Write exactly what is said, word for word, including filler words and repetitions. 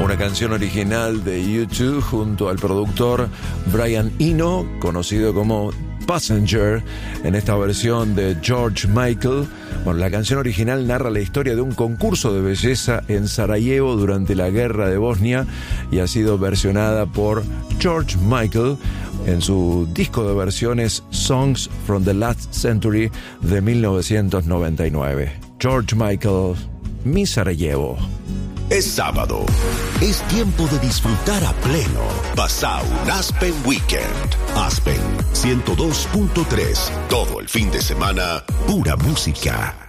una canción original de U dos junto al productor Brian Eno, conocido como Passenger, en esta versión de George Michael. Bueno, la canción original narra la historia de un concurso de belleza en Sarajevo durante la guerra de Bosnia y ha sido versionada por George Michael en su disco de versiones Songs from the Last Century de mil novecientos noventa y nueve. George Michael, Mi Sarajevo. Es sábado. Es tiempo de disfrutar a pleno. Pasa un Aspen Weekend. Aspen ciento dos punto tres. Todo el fin de semana, pura música.